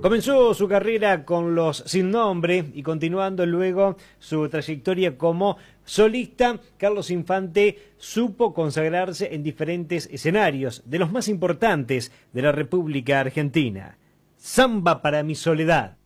Comenzó su carrera con Los Sin Nombre y continuando luego su trayectoria como solista, Carlos Infante supo consagrarse en diferentes escenarios, de los más importantes de la República Argentina. Samba para mi soledad.